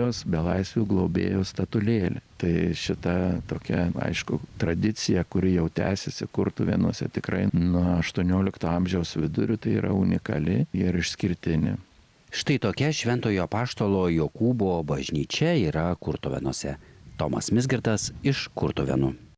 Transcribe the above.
Marijos belaisvių globėjo statulėlė. Tai šita tokia, aišku, tradicija, kuri jau tęsiasi Kurtuvėnuose tikrai nuo 18 amžiaus vidurio, tai yra unikali ir išskirtinė. Štai tokia Šventojo Apaštalo Jokūbo bažnyčia yra Kurtuvėnuose. Tomas Mizgirdas iš Kurtuvėnų.